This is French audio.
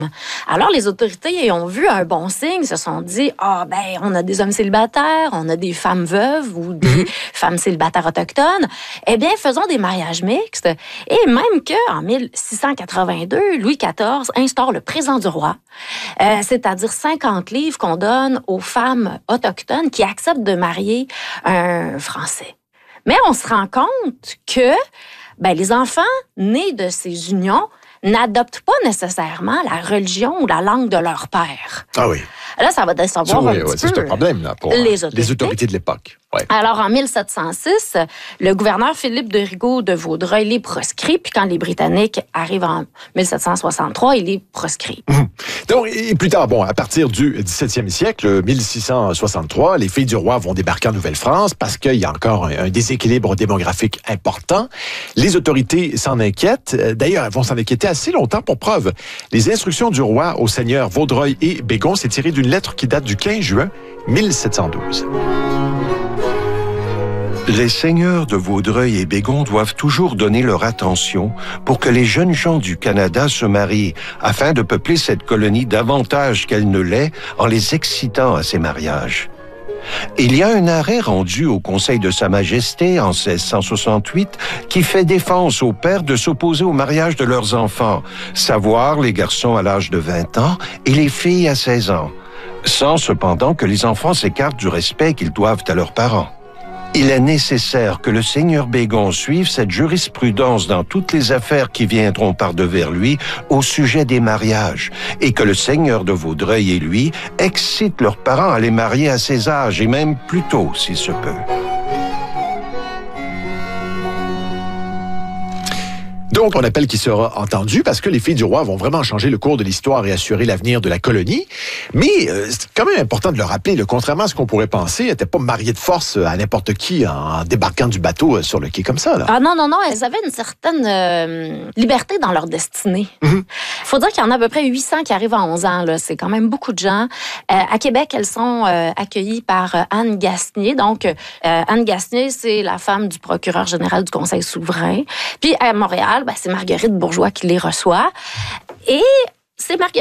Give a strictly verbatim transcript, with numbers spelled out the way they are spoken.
Alors, les autorités ont vu un bon signe, se sont dit, ah, ben, on a des hommes célibataires, on a des femmes veuves ou des femmes célibataires autochtones. Eh bien, faisons des mariages mixtes. Et même qu'en mille six cent quatre-vingt-deux, Louis quatorze instaure le présent du roi, euh, c'est-à-dire cinquante livres qu'on donne aux femmes autochtones qui acceptent de marier un Français. Mais on se rend compte que ben, les enfants nés de ces unions n'adoptent pas nécessairement la religion ou la langue de leur père. Ah oui. Là, ça va décevoir Ça, un oui, petit ouais, peu c'est un problème là, pour les autorités. les autorités de l'époque. Ouais. Alors, en mille sept cent six, le gouverneur Philippe de Rigaud de Vaudreuil les proscrit, puis quand les Britanniques arrivent en mille sept cent soixante-trois, il les proscrit. Mmh. Donc, et plus tard, bon, à partir du dix-septième siècle, mille six cent soixante-trois, les filles du roi vont débarquer en Nouvelle-France parce qu'il y a encore un, un déséquilibre démographique important. Les autorités s'en inquiètent. D'ailleurs, elles vont s'en inquiéter assez longtemps. Pour preuve, les instructions du roi aux seigneurs Vaudreuil et Bégon, c'est tiré d'une lettre qui date du quinze juin mille sept cent douze. Les seigneurs de Vaudreuil et Bégon doivent toujours donner leur attention pour que les jeunes gens du Canada se marient, afin de peupler cette colonie davantage qu'elle ne l'est en les excitant à ces mariages. Il y a un arrêt rendu au Conseil de Sa Majesté en seize cent soixante-huit qui fait défense aux pères de s'opposer au mariage de leurs enfants, savoir les garçons à l'âge de vingt ans et les filles à seize ans, sans cependant que les enfants s'écartent du respect qu'ils doivent à leurs parents. Il est nécessaire que le seigneur Bégon suive cette jurisprudence dans toutes les affaires qui viendront par-devers lui au sujet des mariages et que le seigneur de Vaudreuil et lui excitent leurs parents à les marier à ces âges et même plus tôt s'il se peut. Donc, on appelle qui sera entendu parce que les filles du roi vont vraiment changer le cours de l'histoire et assurer l'avenir de la colonie. Mais euh, c'est quand même important de le rappeler, là, contrairement à ce qu'on pourrait penser, elles n'étaient pas mariées de force à n'importe qui en débarquant du bateau euh, sur le quai comme ça. Là. Ah non, non, non, elles avaient une certaine euh, liberté dans leur destinée. Il mm-hmm. faut dire qu'il y en a à peu près huit cents qui arrivent à onze ans. Là. C'est quand même beaucoup de gens. Euh, à Québec, elles sont euh, accueillies par euh, Anne Gasnier. Donc, euh, Anne Gasnier, c'est la femme du procureur général du Conseil souverain. Puis à Montréal, ben, c'est Marguerite Bourgeois qui les reçoit. Et c'est Marguerite